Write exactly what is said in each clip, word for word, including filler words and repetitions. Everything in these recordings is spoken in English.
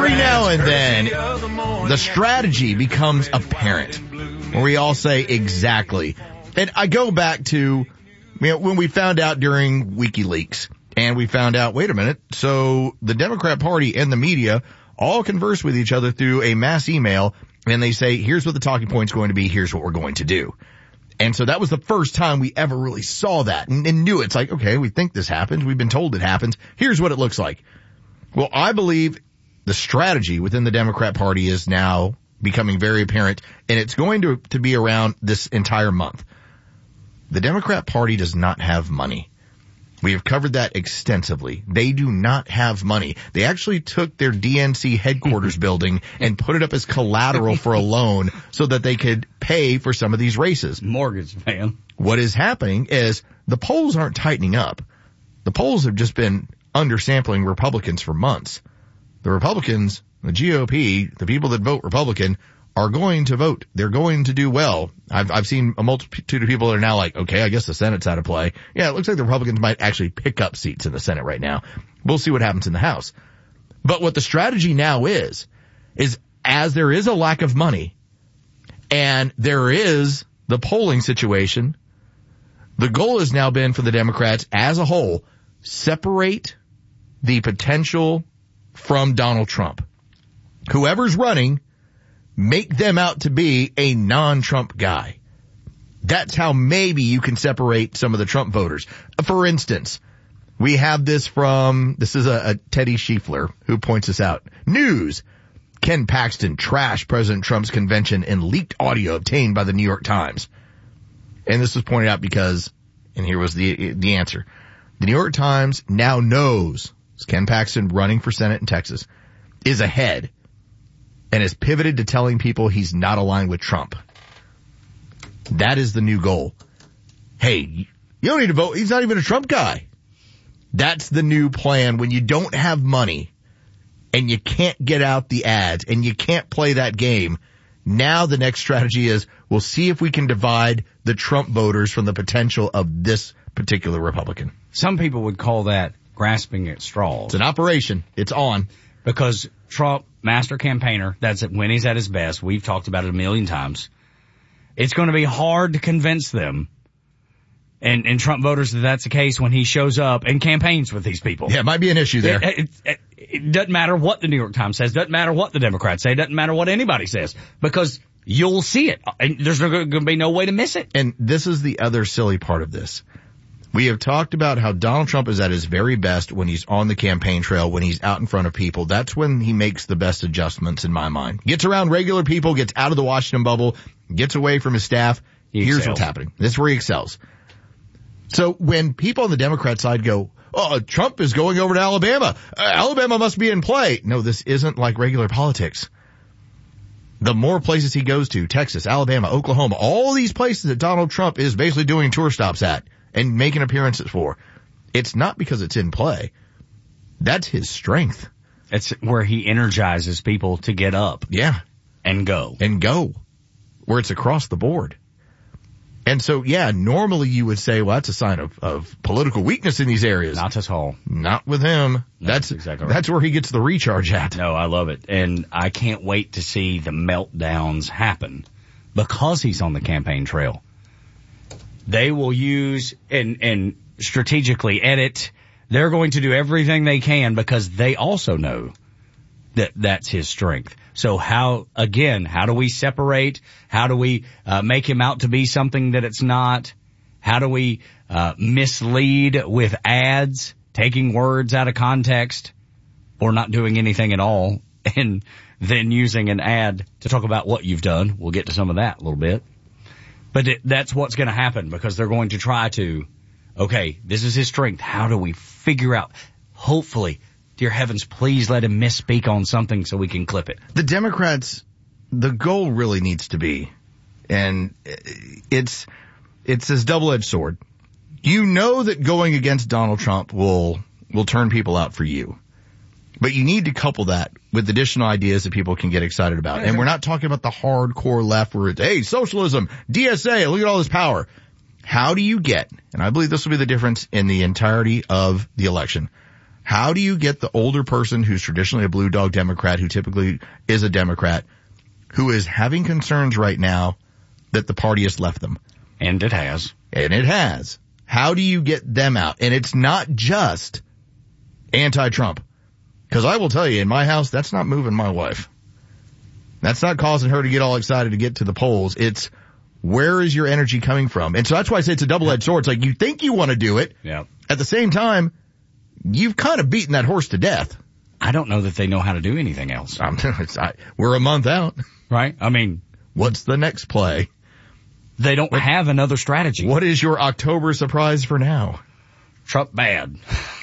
Every now and then, the strategy becomes apparent, where we all say exactly. And I go back to, you know, when we found out during WikiLeaks, and we found out, wait a minute, so the Democrat Party and the media all converse with each other through a mass email, and they say, here's what the talking point's going to be, here's what we're going to do. And so that was the first time we ever really saw that and, and knew it's like, okay, we think this happens, we've been told it happens, here's what it looks like. Well, I believe the strategy within the Democrat Party is now becoming very apparent, and it's going to, to be around this entire month. The Democrat Party does not have money. We have covered that extensively. They do not have money. They actually took their D N C headquarters building and put it up as collateral for a loan so that they could pay for some of these races. Mortgage, man. What is happening is the polls aren't tightening up. The polls have just been undersampling Republicans for months. The Republicans, the G O P, the people that vote Republican, are going to vote. They're going to do well. I've, I've seen a multitude of people that are now like, okay, I guess the Senate's out of play. Yeah, it looks like the Republicans might actually pick up seats in the Senate right now. We'll see what happens in the House. But what the strategy now is, is as there is a lack of money and there is the polling situation, the goal has now been for the Democrats as a whole, separate the potential from Donald Trump. Whoever's running, make them out to be a non-Trump guy. That's how maybe you can separate some of the Trump voters. For instance, we have this from, this is a, a Teddy Schiefler who points this out. News. Ken Paxton trashed President Trump's convention in leaked audio obtained by the New York Times. And this was pointed out because, and here was the, the answer. The New York Times now knows Ken Paxton running for Senate in Texas is ahead and has pivoted to telling people he's not aligned with Trump. That is the new goal. Hey, you don't need to vote. He's not even a Trump guy. That's the new plan when you don't have money and you can't get out the ads and you can't play that game. Now the next strategy is we'll see if we can divide the Trump voters from the potential of this particular Republican. Some people would call that grasping at straws. It's an operation. It's on. Because Trump, master campaigner, that's when he's at his best. We've talked about it a million times. It's going to be hard to convince them and, and Trump voters that that's the case when he shows up and campaigns with these people. Yeah, it might be an issue there. It, it, it, it doesn't matter what the New York Times says. Doesn't matter what the Democrats say. Doesn't matter what anybody says. Because you'll see it. And there's going to be no way to miss it. And this is the other silly part of this. We have talked about how Donald Trump is at his very best when he's on the campaign trail, when he's out in front of people. That's when he makes the best adjustments in my mind. Gets around regular people, gets out of the Washington bubble, gets away from his staff. He Here's excels. what's happening. This is where he excels. So when people on the Democrat side go, oh, Trump is going over to Alabama. Uh, Alabama must be in play. No, this isn't like regular politics. The more places he goes to, Texas, Alabama, Oklahoma, all these places that Donald Trump is basically doing tour stops at and making appearances for, it's not because it's in play. That's his strength. It's where he energizes people to get up. Yeah. And go. And go. Where it's across the board. And so, yeah, normally you would say, well, that's a sign of, of political weakness in these areas. Not at all. Not with him. No, that's that's exactly right. That's where he gets the recharge at. No, I love it. And I can't wait to see the meltdowns happen because he's on the campaign trail. They will use and, and strategically edit. They're going to do everything they can because they also know that that's his strength. So how, again, how do we separate? How do we uh, make him out to be something that it's not? How do we uh, mislead with ads, taking words out of context or not doing anything at all and then using an ad to talk about what you've done? We'll get to some of that a little bit. But it, that's what's going to happen because they're going to try to, okay, this is his strength. How do we figure out, hopefully, dear heavens, please let him misspeak on something so we can clip it. The Democrats, the goal really needs to be, and it's it's this double-edged sword. You know that going against Donald Trump will will turn people out for you. But you need to couple that with additional ideas that people can get excited about. And we're not talking about the hardcore left where it's, hey, socialism, D S A, look at all this power. How do you get, and I believe this will be the difference in the entirety of the election, How do you get the older person who's traditionally a blue dog Democrat, who typically is a Democrat, who is having concerns right now that the party has left them? And it has. And it has. How do you get them out? And it's not just anti-Trump. Because I will tell you, in my house, that's not moving my wife. That's not causing her to get all excited to get to the polls. It's, where is your energy coming from? And so that's why I say it's a double-edged sword. It's like, you think you want to do it. Yeah. At the same time, you've kind of beaten that horse to death. I don't know that they know how to do anything else. Um, it's, I, we're a month out. Right? I mean, what's the next play? They don't what, have another strategy. What is your October surprise for now? Trump bad.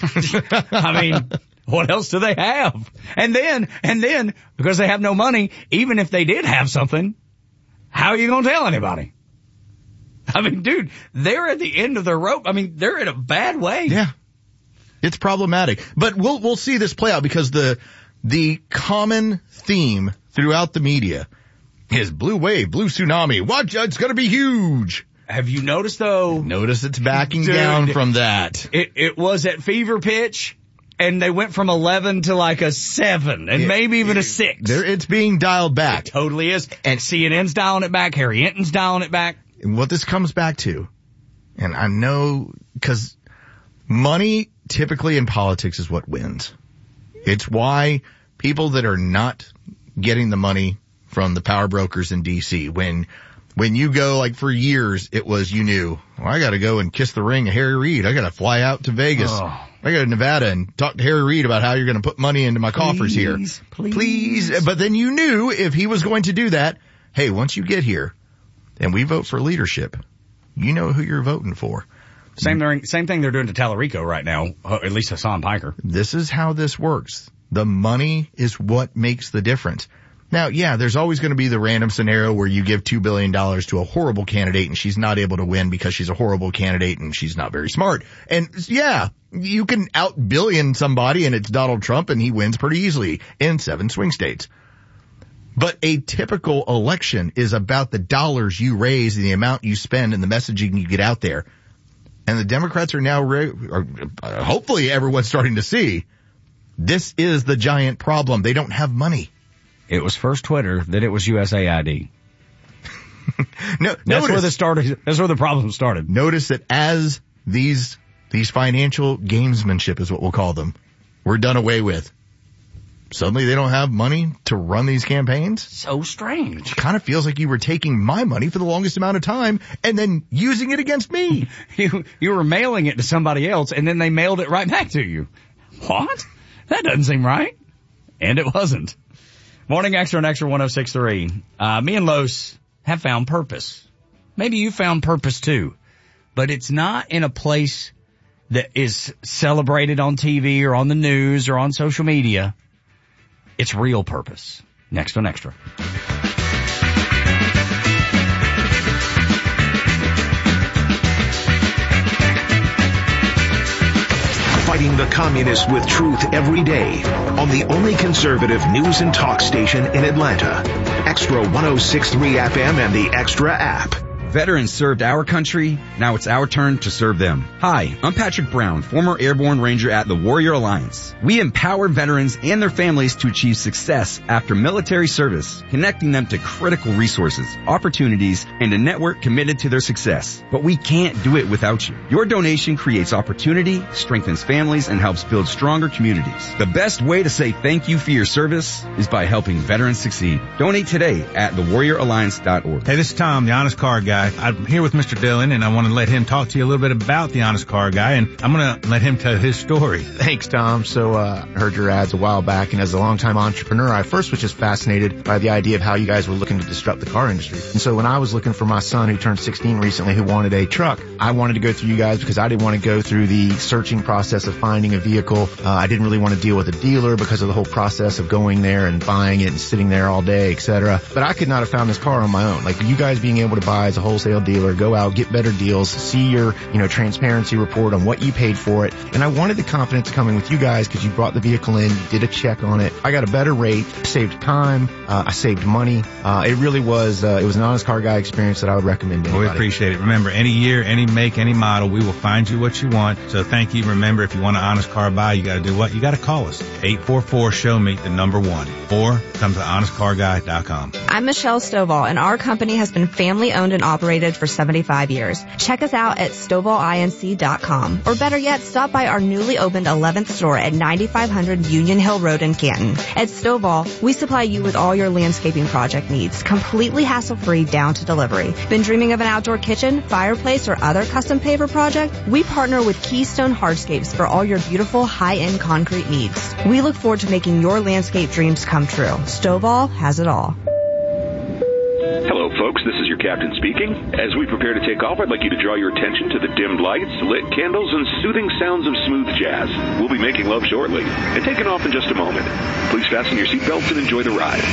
I mean, what else do they have? And then, and then, because they have no money, even if they did have something, how are you going to tell anybody? I mean, dude, they're at the end of their rope. I mean, they're in a bad way. Yeah. It's problematic. But we'll, we'll see this play out, because the, the common theme throughout the media is blue wave, blue tsunami. Watch, it's going to be huge. Have you noticed, though? Notice it's backing Dude, down from that. It, it was at fever pitch, and they went from eleven to like a seven, and it, maybe even it, a six. There, it's being dialed back. It totally is. And C N N's dialing it back. Harry Enton's dialing it back. And what this comes back to, and I know, because money typically in politics is what wins. It's why people that are not getting the money from the power brokers in D C, when when you go, like for years, it was, you knew, well, I got to go and kiss the ring of Harry Reid. I got to fly out to Vegas. Oh. I go to Nevada and talk to Harry Reid about how you're going to put money into my please, coffers here. Please. Please. But then you knew if he was going to do that, hey, once you get here and we vote for leadership, you know who you're voting for. Same thing, same thing they're doing to Tallarico right now, at least Hassan Piker. This is how this works. The money is what makes the difference. Now, yeah, there's always going to be the random scenario where you give two billion dollars to a horrible candidate and she's not able to win because she's a horrible candidate and she's not very smart. And yeah, you can out-billion somebody and it's Donald Trump and he wins pretty easily in seven swing states. But a typical election is about the dollars you raise and the amount you spend and the messaging you get out there. And the Democrats are now, re- or hopefully everyone's starting to see, this is the giant problem. They don't have money. It was first Twitter, then it was U S A I D. no, that's notice, where the started. That's where the problem started. Notice that as these these financial gamesmanship is what we'll call them, we're done away with. Suddenly they don't have money to run these campaigns. So strange. It kind of feels like you were taking my money for the longest amount of time and then using it against me. you you were mailing it to somebody else and then they mailed it right back to you. What? That doesn't seem right. And it wasn't. Morning Extra and Extra one oh six point three. Uh, me and Los have found purpose. Maybe you found purpose too. But it's not in a place that is celebrated on T V or on the news or on social media. It's real purpose. Next on Extra. Fighting the communists with truth every day on the only conservative news and talk station in Atlanta. Extra one oh six point three F M and the Extra app. Veterans served our country. Now it's our turn to serve them. Hi, I'm Patrick Brown, former Airborne Ranger at the Warrior Alliance. We empower veterans and their families to achieve success after military service, connecting them to critical resources, opportunities, and a network committed to their success. But we can't do it without you. Your donation creates opportunity, strengthens families, and helps build stronger communities. The best way to say thank you for your service is by helping veterans succeed. Donate today at the warrior alliance dot org. Hey, this is Tom, the Honest Car Guy. I'm here with Mister Dillon, and I want to let him talk to you a little bit about the Honest Car Guy, and I'm going to let him tell his story. Thanks, Tom. So uh, I heard your ads a while back, and as a longtime entrepreneur, I first was just fascinated by the idea of how you guys were looking to disrupt the car industry. And so when I was looking for my son, who turned sixteen recently, who wanted a truck, I wanted to go through you guys because I didn't want to go through the searching process of finding a vehicle. Uh, I didn't really want to deal with a dealer because of the whole process of going there and buying it and sitting there all day, et cetera. But I could not have found this car on my own. Like, you guys being able to buy as a whole wholesale dealer, go out, get better deals, see your, you know, transparency report on what you paid for it. And I wanted the confidence coming with you guys because you brought the vehicle in, you did a check on it. I got a better rate, saved time, uh, I saved money. Uh, it really was, uh, it was an Honest Car Guy experience that I would recommend to anybody. We appreciate it. Remember, any year, any make, any model, we will find you what you want. So thank you. Remember, if you want an Honest Car Buy, you got to do what? You got to call us. eight four four, show me the number one. Or come to honest car guy dot com. I'm Michelle Stovall, and our company has been family-owned and operated for seventy-five years. Check us out at stovall inc dot com. Or better yet, stop by our newly opened eleventh store at ninety-five hundred Union Hill Road in Canton. At Stovall, we supply you with all your landscaping project needs, completely hassle-free down to delivery. Been dreaming of an outdoor kitchen, fireplace, or other custom paver project? We partner with Keystone Hardscapes for all your beautiful high-end concrete needs. We look forward to making your landscape dreams come true. Stovall has it all. Hello, folks. This is your captain speaking. As we prepare to take off, I'd like you to draw your attention to the dimmed lights, lit candles, and soothing sounds of smooth jazz. We'll be making love shortly and taking off in just a moment. Please fasten your seatbelts and enjoy the ride.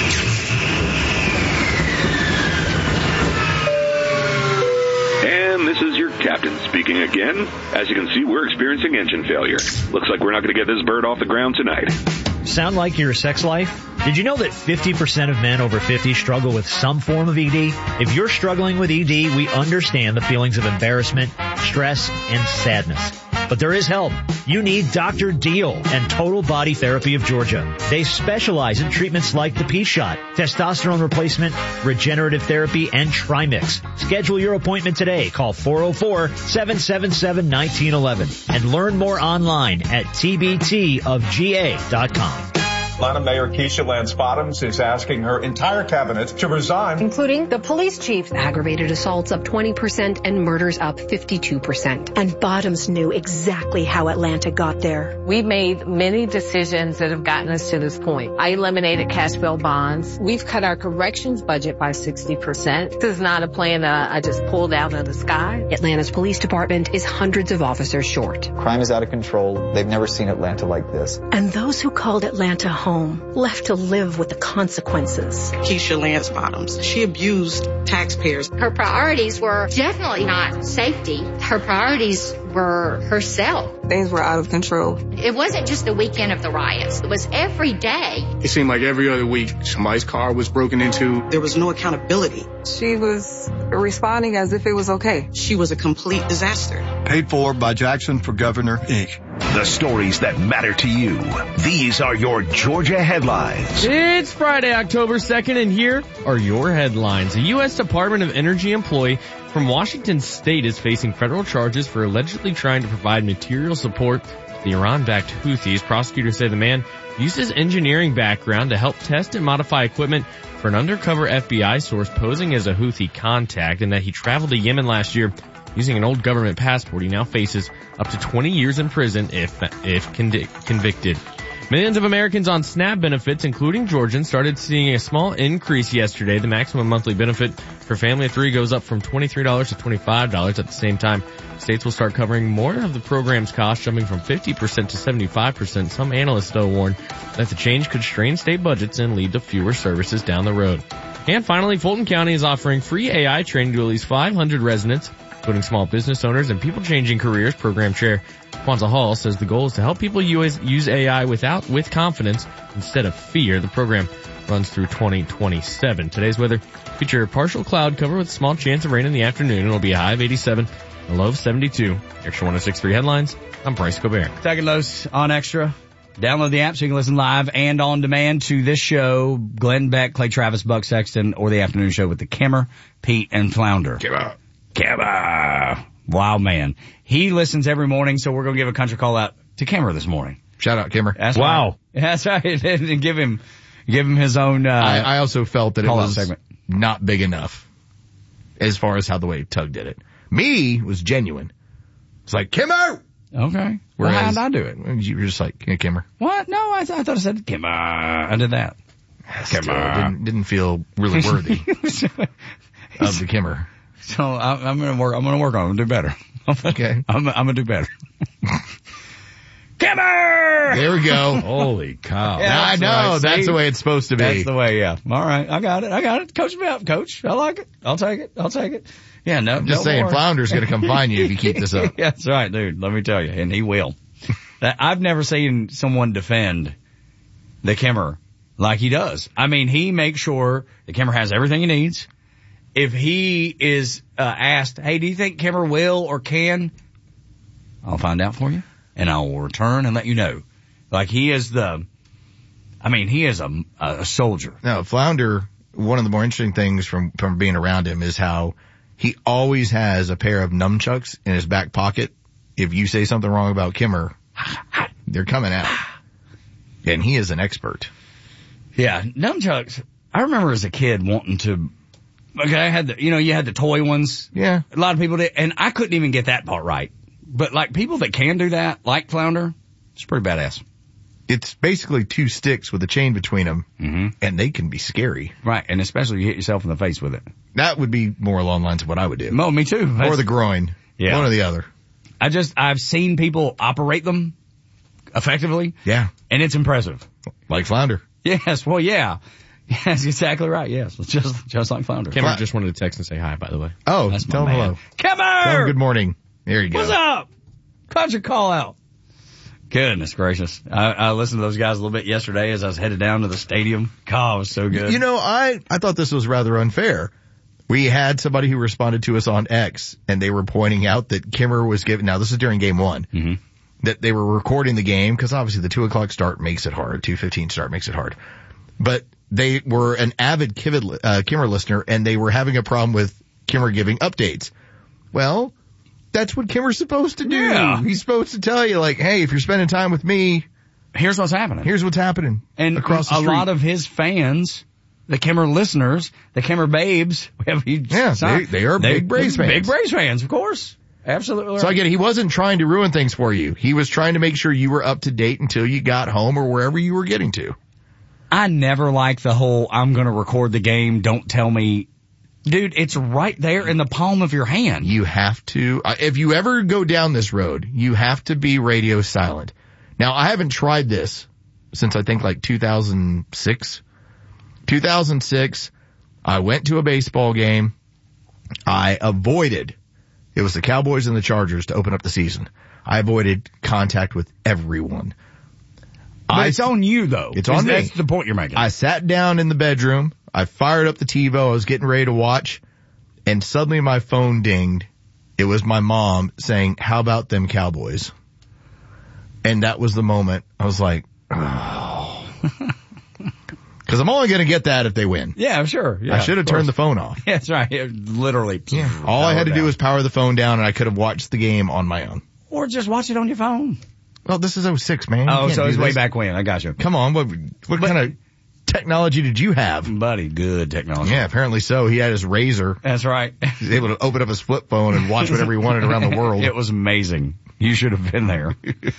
And this is your captain speaking again. As you can see, we're experiencing engine failure. Looks like we're not going to get this bird off the ground tonight. Sound like your sex life? Did you know that fifty percent of men over fifty struggle with some form of E D? If you're struggling with E D, we understand the feelings of embarrassment, stress, and sadness. But there is help. You need Doctor Deal and Total Body Therapy of Georgia. They specialize in treatments like the P-Shot, testosterone replacement, regenerative therapy, and Trimix. Schedule your appointment today. Call four oh four, seven seven seven, one nine one one and learn more online at t b t of g a dot com. Atlanta Mayor Keisha Lance Bottoms is asking her entire cabinet to resign. Including the police chief. Aggravated assaults up twenty percent and murders up fifty-two percent. And Bottoms knew exactly how Atlanta got there. We made many decisions that have gotten us to this point. I eliminated cash bail bonds. We've cut our corrections budget by sixty percent. This is not a plan that I just pulled out of the sky. Atlanta's police department is hundreds of officers short. Crime is out of control. They've never seen Atlanta like this. And those who called Atlanta home home, left to live with the consequences. Keisha Lance Bottoms, she abused taxpayers. Her priorities were definitely not safety. Her priorities were herself. Things were out of control. It wasn't just the weekend of the riots. It was every day. It seemed like every other week somebody's car was broken into. There was no accountability. She was responding as if it was okay. She was a complete disaster. Paid for by Jackson for Governor, Incorporated. The stories that matter to you. These are your Georgia headlines. It's Friday, October second, and here are your headlines. A U S Department of Energy employee from Washington State is facing federal charges for allegedly trying to provide material support to the Iran-backed Houthis. Prosecutors say the man used his engineering background to help test and modify equipment for an undercover F B I source posing as a Houthi contact, and that he traveled to Yemen last year using an old government passport. He now faces up to twenty years in prison if if convicted. Millions of Americans on SNAP benefits, including Georgians, started seeing a small increase yesterday. The maximum monthly benefit for a family of three goes up from twenty-three dollars to twenty-five dollars. At the same time, states will start covering more of the program's costs, jumping from fifty percent to seventy-five percent. Some analysts, though, warn that the change could strain state budgets and lead to fewer services down the road. And finally, Fulton County is offering free A I training to at least five hundred residents, including small business owners and people changing careers. Program chair Kwanzaa Hall says the goal is to help people use, use A I without, with confidence instead of fear. The program runs through twenty twenty-seven. Today's weather feature partial cloud cover with a small chance of rain in the afternoon. It'll be a high of eighty-seven, a low of seventy-two. Extra one oh six point three headlines. I'm Bryce Gobert. Second Los on Extra. Download the app so you can listen live and on demand to this show, Glenn Beck, Clay Travis, Buck Sexton, or the afternoon show with the Kimmer, Pete, and Flounder. Kimmer. Kimmer. Wow, man. He listens every morning, so we're going to give a country call out to Kimmer this morning. Shout out, Kimmer. That's wow. Right. That's right. And give him, give him his own, uh, I, I also felt that it was segment. Not big enough as far as how the way Tug did it. Me was genuine. It's like, Kimmer! Okay. Whereas, well, how did I do it? You were just like, hey, Kimmer. What? No, I, th- I thought I said Kimmer. I did that. Still, Kimmer. Didn't, didn't feel really worthy of the Kimmer. So I, I'm gonna work. I'm gonna work on it. I'm gonna do better. Okay. I'm, I'm gonna do better. Kimmer! There we go. Holy cow. Yeah, I that's know. right. That's See? the way it's supposed to be. That's the way, yeah. All right. I got it. I got it. Coach me up, coach. I like it. I'll take it. I'll take it. Yeah, no, I'm just no saying, more. Flounder's going to come find you if you keep this up. Yeah, that's right, dude. Let me tell you. And he will. That, I've never seen someone defend the Kimmer like he does. I mean, he makes sure the Kimmer has everything he needs. If he is uh, asked, hey, do you think Kimmer will or can? I'll find out for you, and I will return and let you know. Like, he is the, I mean, he is a, a soldier. No, Flounder, one of the more interesting things from, from being around him is how he always has a pair of nunchucks in his back pocket. If you say something wrong about Kimmer, they're coming out. And he is an expert. Yeah, nunchucks. I remember as a kid wanting to, okay, I had the, you know, you had the toy ones. Yeah. A lot of people did, and I couldn't even get that part right. But like people that can do that, like Flounder, it's pretty badass. It's basically two sticks with a chain between them, mm-hmm. and they can be scary. Right, and especially if you hit yourself in the face with it. That would be more along the lines of what I would do. Oh, me too. That's, or the groin. Yeah. One or the other. I just, I've seen people operate them effectively. Yeah. And it's impressive. Like Flounder. Yes, well, yeah. That's exactly right, yes. Just just like Flounder. Kimmer just wanted to text and say hi, by the way. Oh, That's tell my him man. hello. Kimmer! Tell him good morning. There you go. What's up? Caught your call out. Goodness gracious. I, I listened to those guys a little bit yesterday as I was headed down to the stadium. God, it was so good. You know, I, I thought this was rather unfair. We had somebody who responded to us on X, and they were pointing out that Kimmer was given, now this is during game one, mm-hmm. that they were recording the game, because obviously the two o'clock start makes it hard, two fifteen start makes it hard. But they were an avid Kivid, uh, Kimmer listener, and they were having a problem with Kimmer giving updates. Well, that's what Kimmer's supposed to do. Yeah. He's supposed to tell you, like, hey, if you're spending time with me, here's what's happening. Here's what's happening. And across the a street. lot of his fans, the Kimmer listeners, the Kimmer babes, yeah, they, they are they, big Braves fans. Big Braves fans, of course. Absolutely right. So I get it. He wasn't trying to ruin things for you. He was trying to make sure you were up to date until you got home or wherever you were getting to. I never liked the whole, I'm going to record the game, don't tell me. Dude, it's right there in the palm of your hand. You have to, if you ever go down this road, you have to be radio silent. Now, I haven't tried this since I think like two thousand six. two thousand six, I went to a baseball game. I avoided, it was the Cowboys and the Chargers to open up the season. I avoided contact with everyone. But I, it's on you, though. It's on me. That's the point you're making. I sat down in the bedroom. I fired up the TiVo. I was getting ready to watch. And suddenly my phone dinged. It was my mom saying, how about them Cowboys? And that was the moment. I was like, oh. Because I'm only going to get that if they win. Yeah, sure. Yeah, I should have turned the phone off. Yeah, that's right. It literally. Yeah. All I had to do was power the phone down, and I could have watched the game on my own. Or just watch it on your phone. Well, this is oh six, man. You Oh, can't so do it's way this. back when. I got you. Come on. What, what kind of technology did you have? Buddy, good technology. Yeah, apparently so. He had his razor. That's right. He was able to open up his flip phone and watch whatever he wanted around the world. It was amazing. You should have been there.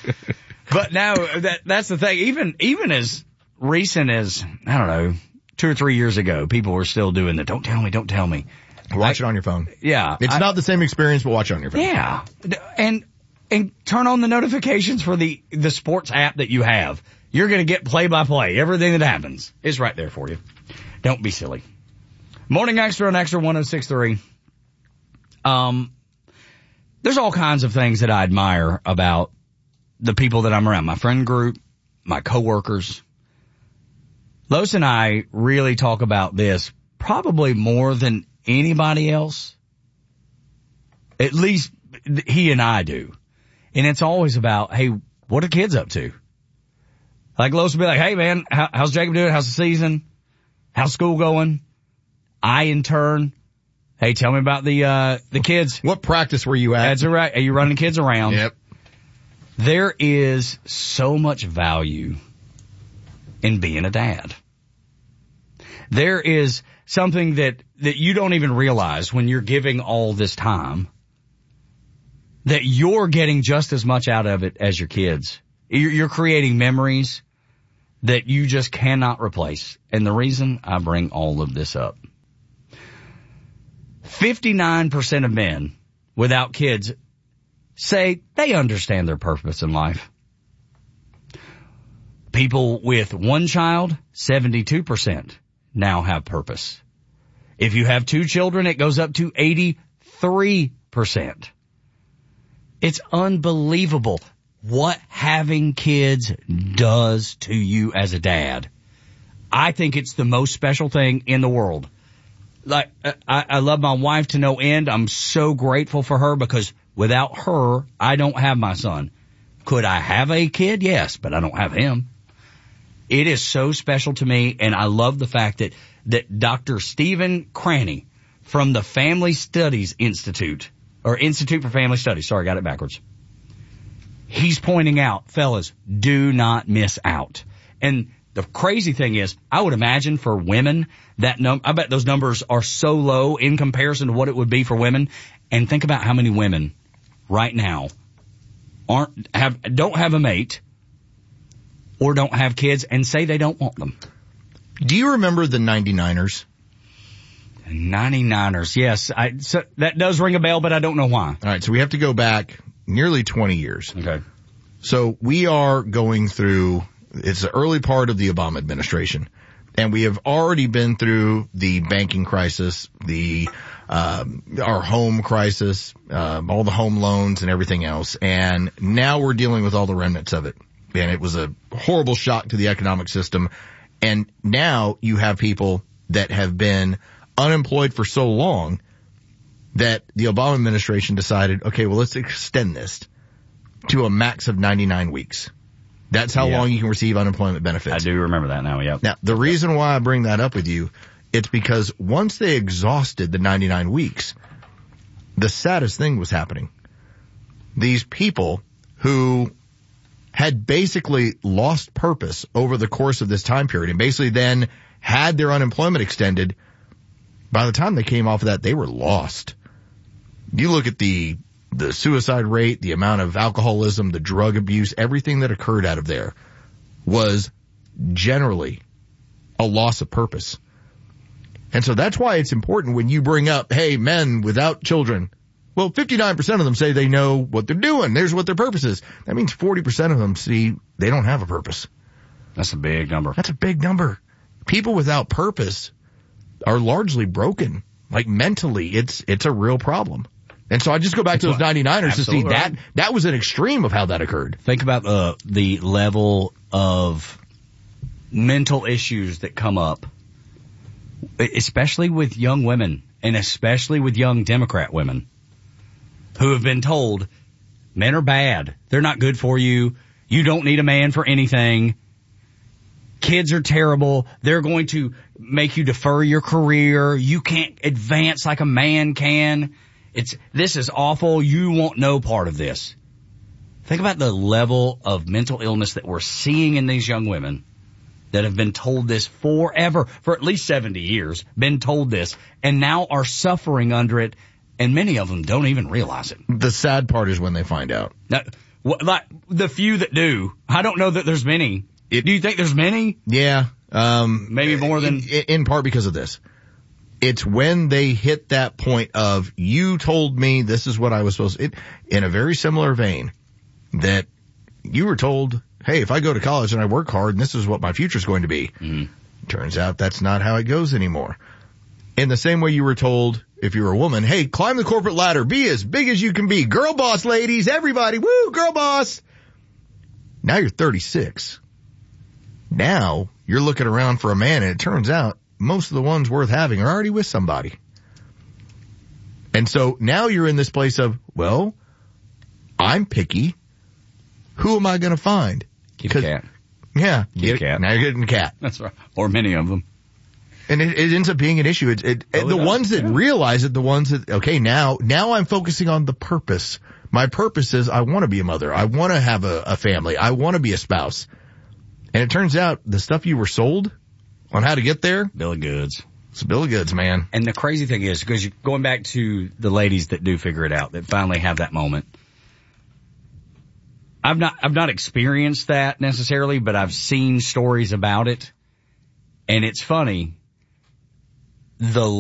But now, that that's the thing. Even even as recent as, I don't know, two or three years ago, people were still doing the don't tell me, don't tell me. Watch I, it on your phone. Yeah. It's I, not the same experience, but watch it on your phone. Yeah. And and turn on the notifications for the, the sports app that you have. You're going to get play-by-play. Everything that happens is right there for you. Don't be silly. Morning Extra on Extra one oh six point three. Um, there's all kinds of things that I admire about the people that I'm around. My friend group, my coworkers. Los and I really talk about this probably more than anybody else. At least he and I do. And it's always about, hey, what are kids up to? Like Los will be like, hey man, how, how's Jacob doing? How's the season? How's school going? I in turn, hey, tell me about the, uh, the kids. What practice were you at? That's right. Are you running kids around? Yep. There is so much value in being a dad. There is something that, that you don't even realize when you're giving all this time, that you're getting just as much out of it as your kids. You're, you're creating memories that you just cannot replace. And the reason I bring all of this up, fifty-nine percent of men without kids say they understand their purpose in life. People with one child, seventy-two percent now have purpose. If you have two children, it goes up to eighty-three percent. It's unbelievable what having kids does to you as a dad. I think it's the most special thing in the world. Like, I, I love my wife to no end. I'm so grateful for her because without her, I don't have my son. Could I have a kid? Yes, but I don't have him. It is so special to me, and I love the fact that, that Doctor Stephen Cranny from the Family Studies Institute, or Institute for Family Studies, sorry, got it backwards. He's pointing out, fellas, do not miss out. And the crazy thing is, I would imagine for women, that num- I bet those numbers are so low in comparison to what it would be for women. And think about how many women right now aren't have don't have a mate or don't have kids and say they don't want them. Do you remember the ninety-niners? ninety-niners, yes. I, so that does ring a bell, but I don't know why. All right, so we have to go back nearly twenty years. Okay. So we are going through, it's the early part of the Obama administration, and we have already been through the banking crisis, the um, our home crisis, um, all the home loans and everything else, and now we're dealing with all the remnants of it. And it was a horrible shock to the economic system. And now you have people that have been unemployed for so long that the Obama administration decided, okay, well, let's extend this to a max of ninety-nine weeks. That's how Yeah. long you can receive unemployment benefits. I do remember that now, yeah. Now, the reason why I bring that up with you, it's because once they exhausted the ninety-nine weeks, the saddest thing was happening. These people who had basically lost purpose over the course of this time period and basically then had their unemployment extended, by the time they came off of that, they were lost. You look at the the suicide rate, the amount of alcoholism, the drug abuse, everything that occurred out of there was generally a loss of purpose. And so that's why it's important when you bring up, hey, men without children. Well, fifty-nine percent of them say they know what they're doing. There's what their purpose is. That means forty percent of them see they don't have a purpose. That's a big number. That's a big number. People without purpose are largely broken. Like mentally, it's it's a real problem. And so I just go back That's to those what, ninety-niners to see absolutely. that that was an extreme of how that occurred. Think about uh, the level of mental issues that come up, especially with young women and especially with young Democrat women who have been told men are bad. They're not good for you. You don't need a man for anything. Kids are terrible. They're going to make you defer your career. You can't advance like a man can. It's, this is awful. You want no part of this. Think about the level of mental illness that we're seeing in these young women that have been told this forever, for at least seventy years, been told this, and now are suffering under it, and many of them don't even realize it. The sad part is when they find out. Now, wh- like the few that do, I don't know that there's many. Do you think there's many? Yeah. Um, Maybe more than... In, in part because of this. It's when they hit that point of, you told me this is what I was supposed to, it, in a very similar vein, that you were told, hey, if I go to college and I work hard and this is what my future is going to be. Mm. Turns out that's not how it goes anymore. In the same way you were told, if you were a woman, hey, climb the corporate ladder, be as big as you can be. Girl boss, ladies, everybody, woo, girl boss. Now you're thirty-six. Now you're looking around for a man, and it turns out most of the ones worth having are already with somebody. And so now you're in this place of, well, I'm picky. Who am I going to find? Get a cat. Yeah. Get a cat. Now you're getting a cat. That's right. Or many of them. And it, it ends up being an issue. It, it, Oh, the it does. ones that Yeah. realize it, the ones that, okay, now, now I'm focusing on the purpose. My purpose is I want to be a mother. I want to have a, a family. I want to be a spouse. And it turns out the stuff you were sold on how to get there, Bill of goods. it's a bill of goods, man. And the crazy thing is, because you're going back to the ladies that do figure it out, that finally have that moment. I've not, I've not experienced that necessarily, but I've seen stories about it. And it's funny. The